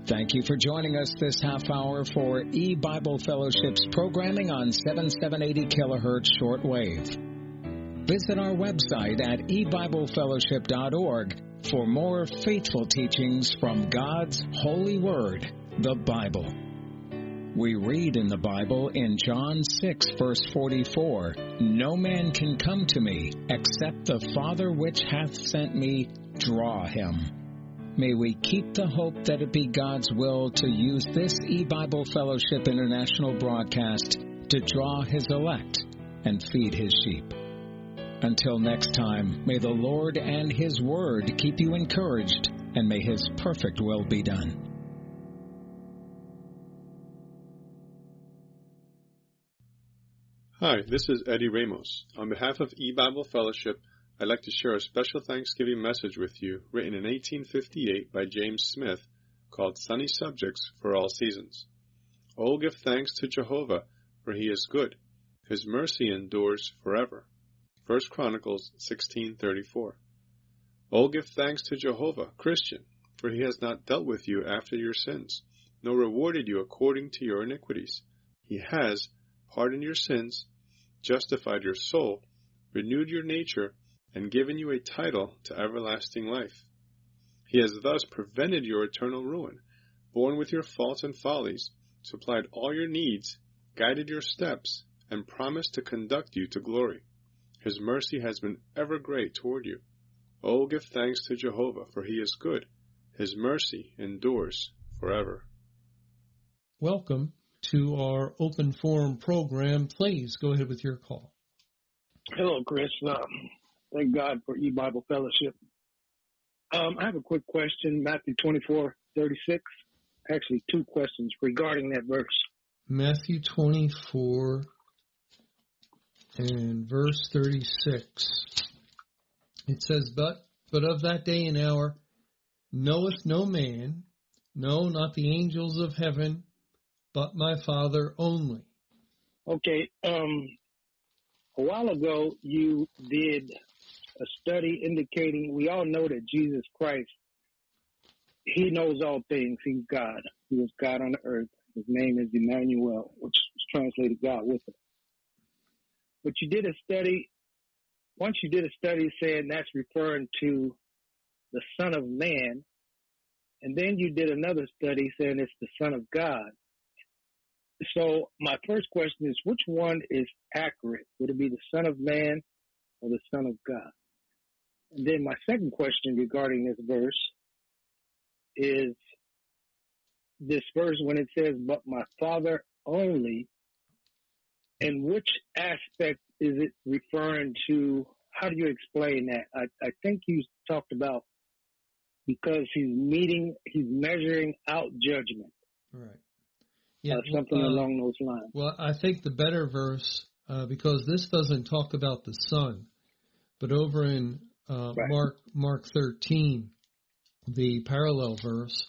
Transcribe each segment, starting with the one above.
Thank you for joining us this half hour for E-Bible Fellowship's programming on 7780 kilohertz shortwave. Visit our website at ebiblefellowship.org for more faithful teachings from God's holy word, the Bible. We read in the Bible in John 6, verse 44, "No man can come to me except the Father which hath sent me draw him." May we keep the hope that it be God's will to use this E-Bible Fellowship International broadcast to draw His elect and feed His sheep. Until next time, may the Lord and His Word keep you encouraged, and may His perfect will be done. Hi, this is Eddie Ramos. On behalf of E-Bible Fellowship, I'd like to share a special Thanksgiving message with you written in 1858 by James Smith called Sunny Subjects for All Seasons. Oh, give thanks to Jehovah, for He is good. His mercy endures forever. 1 Chronicles 16:34. Oh, give thanks to Jehovah, Christian, for He has not dealt with you after your sins, nor rewarded you according to your iniquities. He has pardoned your sins, justified your soul, renewed your nature, and given you a title to everlasting life. He has thus prevented your eternal ruin, borne with your faults and follies, supplied all your needs, guided your steps, and promised to conduct you to glory. His mercy has been ever great toward you. Oh, give thanks to Jehovah, for He is good. His mercy endures forever. Welcome to our open forum program. Please go ahead with your call. Hello, Chris. Thank God for E-Bible Fellowship. I have a quick question, Matthew 24:36. Actually, two questions regarding that verse. Matthew 24 and verse 36. It says, But of that day and hour knoweth no man, no, not the angels of heaven, but my Father only. Okay. A while ago, you did a study indicating we all know that Jesus Christ, He knows all things. He's God. He was God on the earth. His name is Emmanuel, which is translated God with us. But you did a study, once you did a study saying that's referring to the Son of Man, and then you did another study saying it's the Son of God. So my first question is, which one is accurate? Would it be the Son of Man or the Son of God? And then my second question regarding this verse is this verse when it says, but my Father only, in which aspect is it referring to? How do you explain that? I think you talked about because he's measuring out judgment. Right. Yeah, something along those lines. Well, I think the better verse, because this doesn't talk about the Son, but over in right. Mark 13, the parallel verse,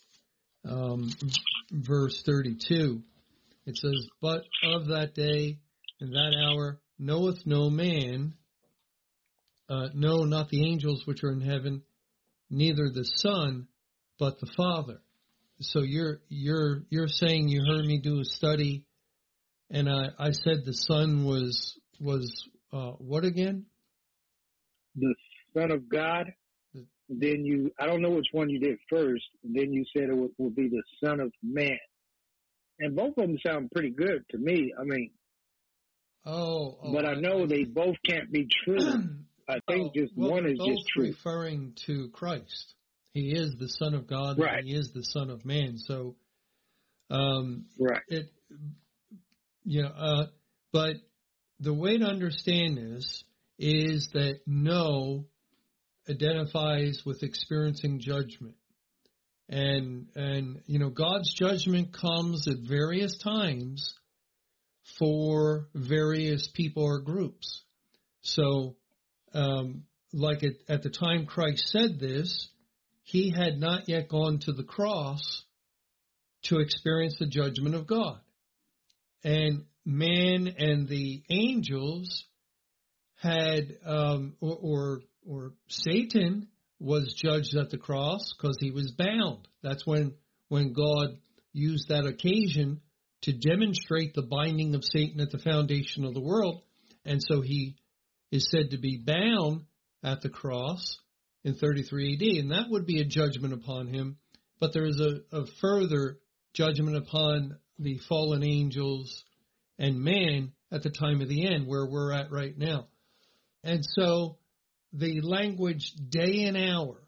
verse 32, it says, But of that day and that hour knoweth no man, no, not the angels which are in heaven, neither the Son, but the Father. So you're saying you heard me do a study, and I said the Son was what again? The Son of God. Then I don't know which one you did first. And then you said it would be the Son of Man, and both of them sound pretty good to me. I mean, but I know they both can't be true. I think one is just true. Referring to Christ. He is the Son of God, right. And He is the Son of Man. So, right. But the way to understand this is that no identifies with experiencing judgment, and God's judgment comes at various times for various people or groups. So, like at the time Christ said this, He had not yet gone to the cross to experience the judgment of God. And man and the angels had, or Satan was judged at the cross because he was bound. That's when when God used that occasion to demonstrate the binding of Satan at the foundation of the world. And so he is said to be bound at the cross in 33 AD, and that would be a judgment upon him. But there is a further judgment upon the fallen angels and man at the time of the end, where we're at right now. And so the language day and hour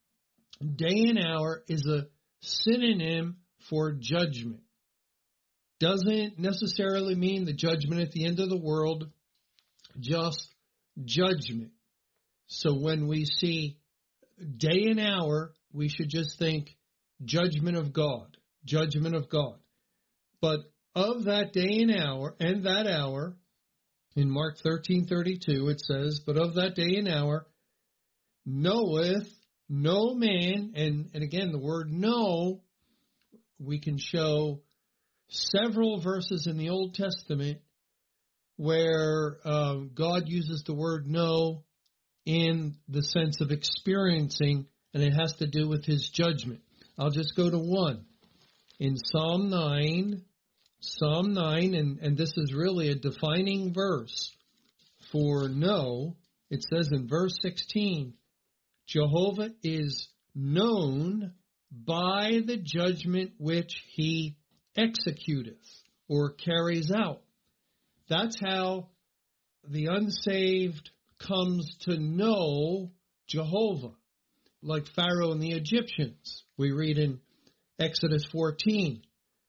is a synonym for judgment. Doesn't necessarily mean the judgment at the end of the world, just judgment. So when we see day and hour, we should just think judgment of God, judgment of God. But of that day and that hour, in Mark 13:32 it says, but of that day and hour knoweth no man, and again the word know, we can show several verses in the Old Testament where God uses the word know in the sense of experiencing, and it has to do with his judgment. I'll just go to one. In Psalm 9, and this is really a defining verse for know. It says in verse 16, Jehovah is known by the judgment which he executeth or carries out. That's how the unsaved comes to know Jehovah, like Pharaoh and the Egyptians. We read in Exodus 14.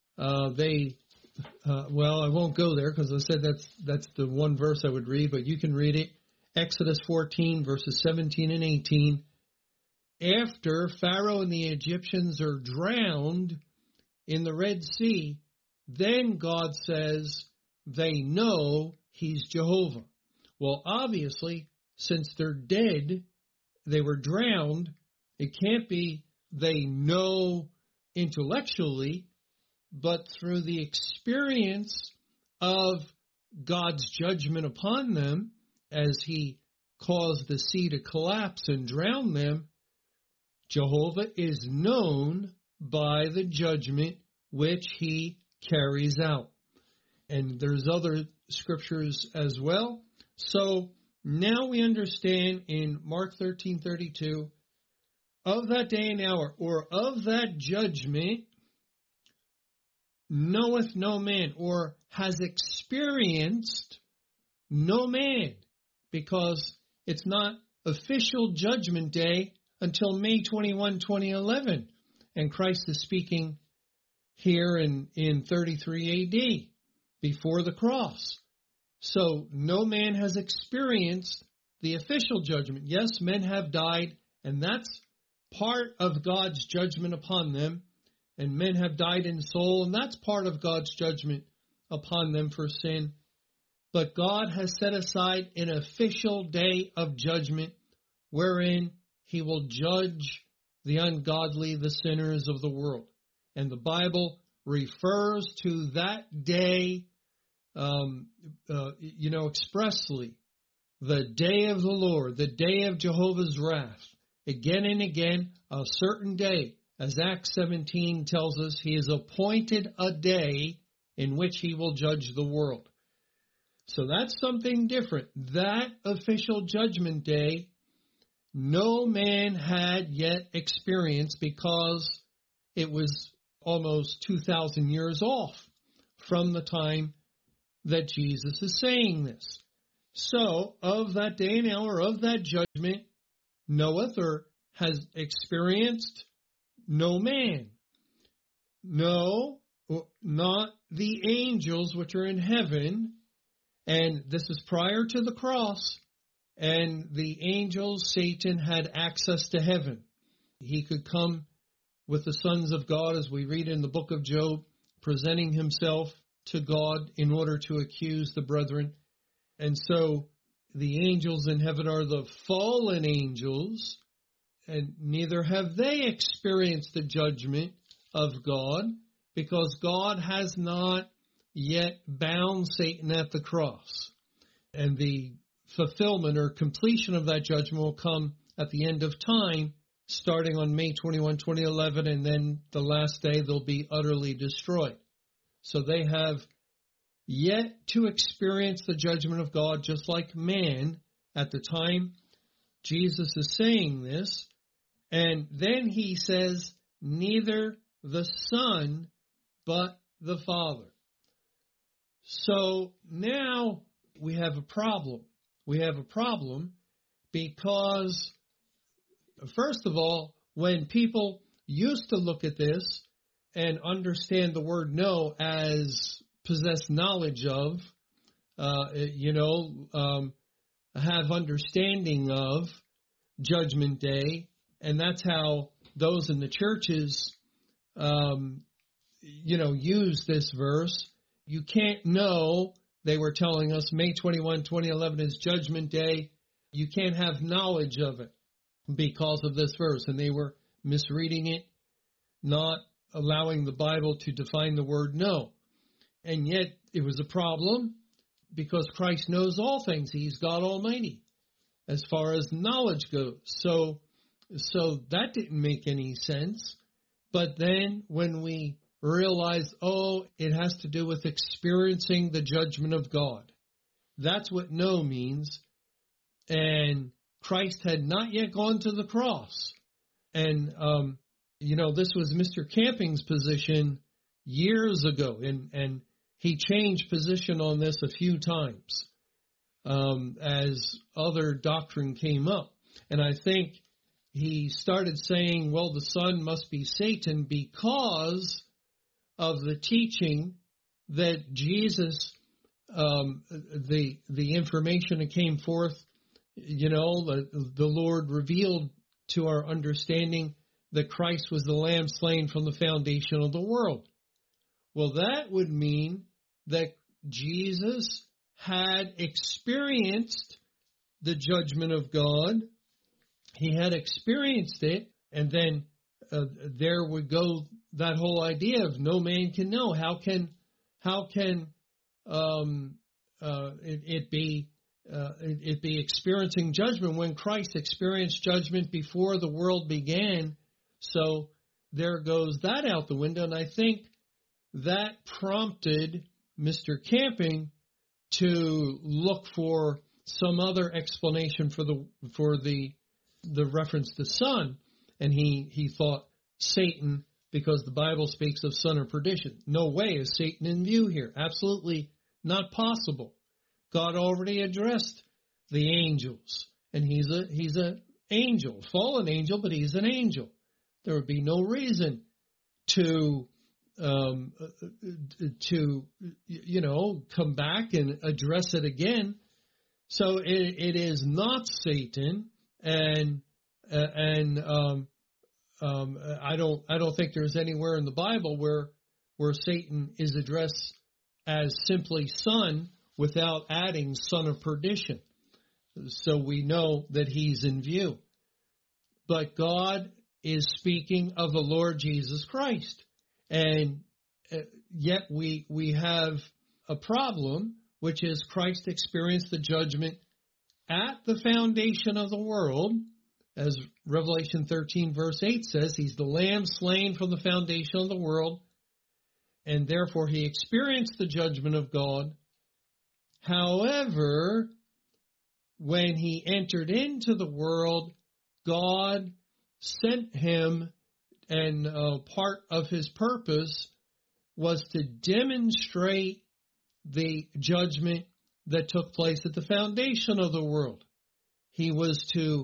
Well, I won't go there because I said that's the one verse I would read, but you can read it. Exodus 14, verses 17 and 18. After Pharaoh and the Egyptians are drowned in the Red Sea, then God says they know he's Jehovah. Well, obviously, since they're dead, they were drowned, it can't be they know intellectually, but through the experience of God's judgment upon them as he caused the sea to collapse and drown them, Jehovah is known by the judgment which he carries out. And there's other scriptures as well. So now we understand in Mark 13:32, of that day and hour, or of that judgment, knoweth no man, or has experienced no man, because it's not official judgment day until May 21, 2011. And Christ is speaking here in 33 AD, before the cross. So no man has experienced the official judgment. Yes, men have died, and that's part of God's judgment upon them. And men have died in soul, and that's part of God's judgment upon them for sin. But God has set aside an official day of judgment wherein he will judge the ungodly, the sinners of the world. And the Bible refers to that day, expressly, the day of the Lord, the day of Jehovah's wrath. Again and again, a certain day, as Acts 17 tells us, he has appointed a day in which he will judge the world. So that's something different. That official judgment day, no man had yet experienced, because it was almost 2,000 years off from the time that Jesus is saying this. So, of that day and hour, of that judgment, knoweth or has experienced no man. No, not the angels which are in heaven. And this is prior to the cross. And the angels, Satan, had access to heaven. He could come with the sons of God, as we read in the book of Job, presenting himself to God in order to accuse the brethren. And so the angels in heaven are the fallen angels, and neither have they experienced the judgment of God, because God has not yet bound Satan at the cross. And the fulfillment or completion of that judgment will come at the end of time starting on May 21, 2011, and then the last day they'll be utterly destroyed. So they have yet to experience the judgment of God, just like man at the time Jesus is saying this. And then he says, neither the Son, but the Father. So now we have a problem. We have a problem because, first of all, when people used to look at this and understand the word know as possess knowledge of, have understanding of Judgment Day, and that's how those in the churches, use this verse. You can't know, they were telling us, May 21, 2011 is Judgment Day. You can't have knowledge of it because of this verse. And they were misreading it, not allowing the Bible to define the word know. And yet it was a problem because Christ knows all things. He's God Almighty as far as knowledge goes. So that didn't make any sense. But then when we realize, it has to do with experiencing the judgment of God. That's what know means. And Christ had not yet gone to the cross. And, this was Mr. Camping's position years ago. And he changed position on this a few times as other doctrine came up. And I think he started saying, well, the Son must be Satan because of the teaching that Jesus, the information that came forth, the Lord revealed to our understanding that Christ was the Lamb slain from the foundation of the world. Well, that would mean that Jesus had experienced the judgment of God. He had experienced it, and then there would go that whole idea of no man can know. How can it be experiencing judgment when Christ experienced judgment before the world began? So there goes that out the window, and I think that prompted Mr. Camping to look for some other explanation for the reference to Son, and he thought Satan, because the Bible speaks of son of perdition. No way is Satan in view here. Absolutely not possible. God already addressed the angels, and he's an angel, fallen angel, but he's an angel. There would be no reason to come back and address it again. So it is not Satan, and I don't think there's anywhere in the Bible where Satan is addressed as simply son without adding son of perdition. So we know that he's in view. But God is speaking of the Lord Jesus Christ. And yet we have a problem, which is Christ experienced the judgment at the foundation of the world. As Revelation 13 verse 8 says, he's the Lamb slain from the foundation of the world, and therefore he experienced the judgment of God. However, when he entered into the world, God sent him, and part of his purpose was to demonstrate the judgment that took place at the foundation of the world. He was to